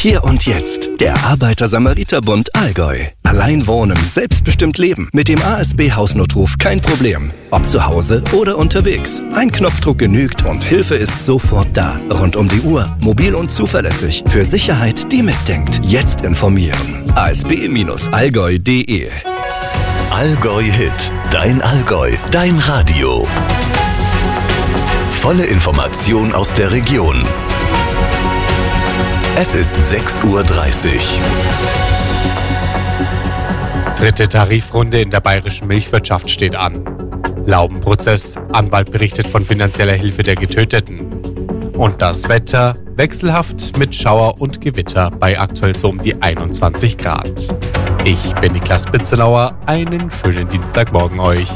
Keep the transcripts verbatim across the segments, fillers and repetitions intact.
Hier und jetzt. Der Arbeiter-Samariter-Bund Allgäu. Allein wohnen, selbstbestimmt leben. Mit dem A S B-Hausnotruf kein Problem. Ob zu Hause oder unterwegs. Ein Knopfdruck genügt und Hilfe ist sofort da. Rund um die Uhr. Mobil und zuverlässig. Für Sicherheit, die mitdenkt. Jetzt informieren. a s b Bindestrich allgäu punkt d e Allgäu Hit. Dein Allgäu. Dein Radio. Volle Information aus der Region. Es ist sechs Uhr dreißig. Dritte Tarifrunde in der bayerischen Milchwirtschaft steht an. Laubenprozess, Anwalt berichtet von finanzieller Hilfe der Getöteten. Und das Wetter, wechselhaft mit Schauer und Gewitter bei aktuell so um die einundzwanzig Grad. Ich bin Niklas Bitzenauer, einen schönen Dienstagmorgen euch.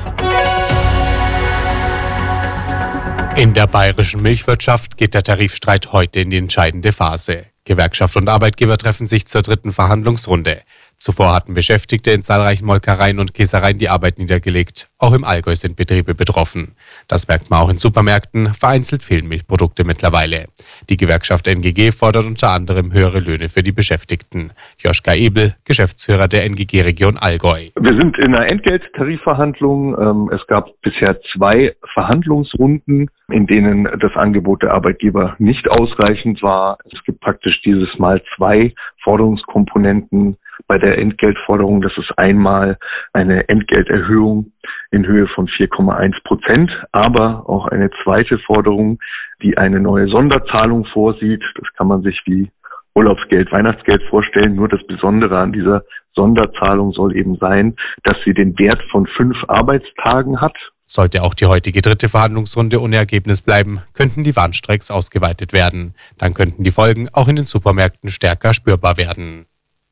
In der bayerischen Milchwirtschaft geht der Tarifstreit heute in die entscheidende Phase. Gewerkschaft und Arbeitgeber treffen sich zur dritten Verhandlungsrunde. Zuvor hatten Beschäftigte in zahlreichen Molkereien und Käsereien die Arbeit niedergelegt. Auch im Allgäu sind Betriebe betroffen. Das merkt man auch in Supermärkten. Vereinzelt fehlen Milchprodukte mittlerweile. Die Gewerkschaft N G G fordert unter anderem höhere Löhne für die Beschäftigten. Joschka Ebel, Geschäftsführer der N G G-Region Allgäu. Wir sind in einer Entgelttarifverhandlung. Es gab bisher zwei Verhandlungsrunden, in denen das Angebot der Arbeitgeber nicht ausreichend war. Es gibt praktisch dieses Mal zwei Forderungskomponenten bei der Entgeltforderung. Das ist einmal eine Entgelterhöhung in Höhe von vier Komma eins Prozent, aber auch eine zweite Forderung, die eine neue Sonderzahlung vorsieht. Das kann man sich wie Urlaubsgeld, Weihnachtsgeld vorstellen. Nur das Besondere an dieser Sonderzahlung soll eben sein, dass sie den Wert von fünf Arbeitstagen hat. Sollte auch die heutige dritte Verhandlungsrunde ohne Ergebnis bleiben, könnten die Warnstreiks ausgeweitet werden. Dann könnten die Folgen auch in den Supermärkten stärker spürbar werden.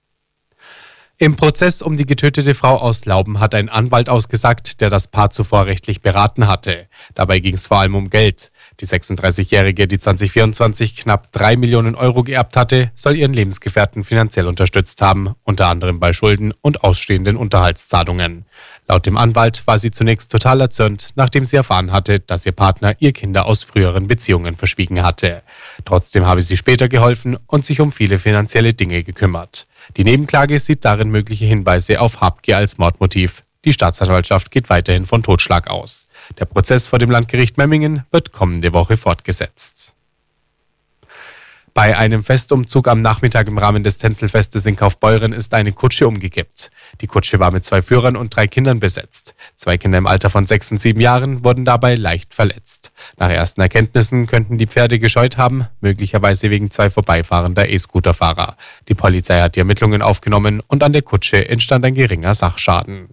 Im Prozess um die getötete Frau aus Lauben hat ein Anwalt ausgesagt, der das Paar zuvor rechtlich beraten hatte. Dabei ging es vor allem um Geld. Die sechsunddreißigjährige, die zwanzig vierundzwanzig knapp drei Millionen Euro geerbt hatte, soll ihren Lebensgefährten finanziell unterstützt haben, unter anderem bei Schulden und ausstehenden Unterhaltszahlungen. Laut dem Anwalt war sie zunächst total erzürnt, nachdem sie erfahren hatte, dass ihr Partner ihr Kinder aus früheren Beziehungen verschwiegen hatte. Trotzdem habe sie später geholfen und sich um viele finanzielle Dinge gekümmert. Die Nebenklage sieht darin mögliche Hinweise auf Habgier als Mordmotiv. Die Staatsanwaltschaft geht weiterhin von Totschlag aus. Der Prozess vor dem Landgericht Memmingen wird kommende Woche fortgesetzt. Bei einem Festumzug am Nachmittag im Rahmen des Tänzelfestes in Kaufbeuren ist eine Kutsche umgekippt. Die Kutsche war mit zwei Führern und drei Kindern besetzt. Zwei Kinder im Alter von sechs und sieben Jahren wurden dabei leicht verletzt. Nach ersten Erkenntnissen könnten die Pferde gescheut haben, möglicherweise wegen zwei vorbeifahrender E-Scooter-Fahrer. Die Polizei hat die Ermittlungen aufgenommen und an der Kutsche entstand ein geringer Sachschaden.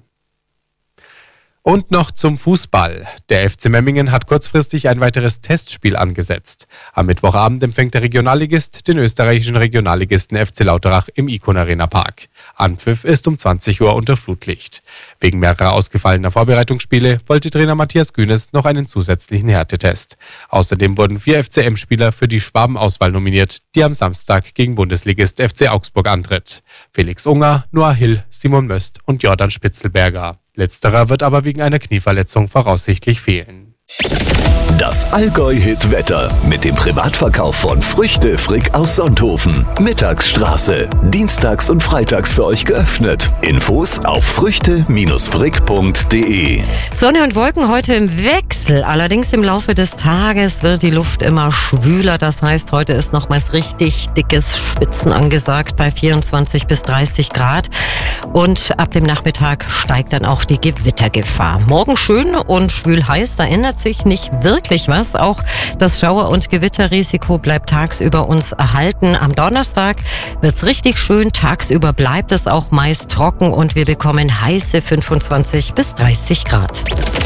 Und noch zum Fußball. Der F C Memmingen hat kurzfristig ein weiteres Testspiel angesetzt. Am Mittwochabend empfängt der Regionalligist den österreichischen Regionalligisten F C Lauterach im Icon Arena Park. Anpfiff ist um zwanzig Uhr unter Flutlicht. Wegen mehrerer ausgefallener Vorbereitungsspiele wollte Trainer Matthias Günes noch einen zusätzlichen Härtetest. Außerdem wurden vier F C M-Spieler für die Schwaben-Auswahl nominiert, die am Samstag gegen Bundesligist F C Augsburg antritt. Felix Unger, Noah Hill, Simon Möst und Jordan Spitzelberger. Letzterer wird aber wegen einer Knieverletzung voraussichtlich fehlen. Das Allgäu-Hit-Wetter mit dem Privatverkauf von Früchte Frick aus Sonthofen. Mittagsstraße. Dienstags und freitags für euch geöffnet. Infos auf früchte Frick punkt d e. Sonne und Wolken heute im Wechsel. Allerdings im Laufe des Tages wird die Luft immer schwüler. Das heißt, heute ist nochmals richtig dickes Schwitzen angesagt bei vierundzwanzig bis dreißig Grad. Und ab dem Nachmittag steigt dann auch die Gewittergefahr. Morgen schön und schwül heiß, da ändert sich nicht wirklich was. Auch das Schauer- und Gewitterrisiko bleibt tagsüber uns erhalten. Am Donnerstag wird's richtig schön. Tagsüber bleibt es auch meist trocken und wir bekommen heiße fünfundzwanzig bis dreißig Grad.